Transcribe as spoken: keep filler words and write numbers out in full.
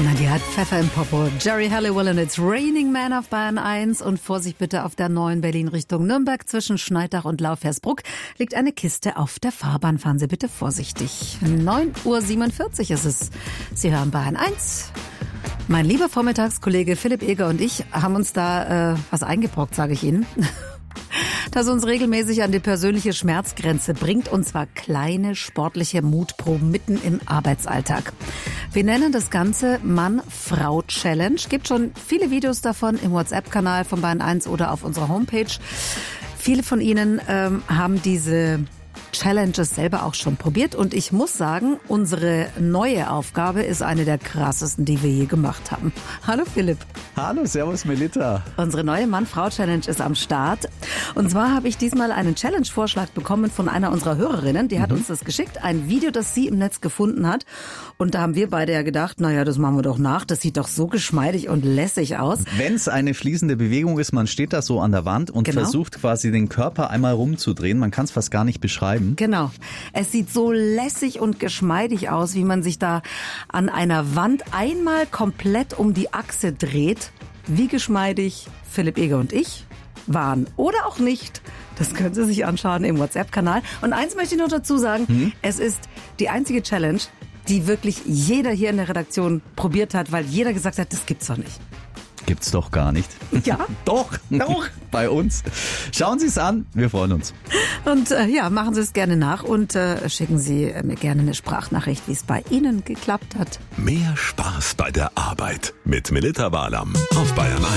Na, die hat Pfeffer im Popo. Jerry Halliwell and It's Raining Man auf Bayern eins. Und Vorsicht bitte, auf der neuen Berlin Richtung Nürnberg zwischen Schneidach und Laufhersbruck liegt eine Kiste auf der Fahrbahn. Fahren Sie bitte vorsichtig. neun Uhr siebenundvierzig ist es. Sie hören Bayern eins. Mein lieber Vormittagskollege Philipp Eger und ich haben uns da äh, was eingebrockt, sage ich Ihnen. Das uns regelmäßig an die persönliche Schmerzgrenze bringt, und zwar kleine sportliche Mutproben mitten im Arbeitsalltag. Wir nennen das Ganze Mann-Frau-Challenge. Gibt schon viele Videos davon im WhatsApp-Kanal von Bayern eins oder auf unserer Homepage. Viele von Ihnen ähm, haben diese Challenges selber auch schon probiert, und ich muss sagen, unsere neue Aufgabe ist eine der krassesten, die wir je gemacht haben. Hallo Philipp. Hallo, servus Melita. Unsere neue Mann-Frau-Challenge ist am Start. Und zwar habe ich diesmal einen Challenge-Vorschlag bekommen von einer unserer Hörerinnen. Die hat mhm. uns das geschickt, ein Video, das sie im Netz gefunden hat. Und da haben wir beide ja gedacht, naja, das machen wir doch nach. Das sieht doch so geschmeidig und lässig aus. Wenn es eine fließende Bewegung ist, man steht da so an der Wand und genau. versucht quasi den Körper einmal rumzudrehen. Man kann es fast gar nicht beschreiben. Genau. Es sieht so lässig und geschmeidig aus, wie man sich da an einer Wand einmal komplett um die Achse dreht. Wie geschmeidig Philipp Eger und ich waren oder auch nicht. Das können Sie sich anschauen im WhatsApp-Kanal. Und eins möchte ich noch dazu sagen. Hm? Es ist die einzige Challenge, die wirklich jeder hier in der Redaktion probiert hat, weil jeder gesagt hat, das gibt's doch nicht. Gibt's doch gar nicht. Ja. Doch. Doch. Bei uns. Schauen Sie es an. Wir freuen uns. Und äh, ja, machen Sie es gerne nach und äh, schicken Sie äh, mir gerne eine Sprachnachricht, wie es bei Ihnen geklappt hat. Mehr Spaß bei der Arbeit mit Melita Walam auf Bayern eins.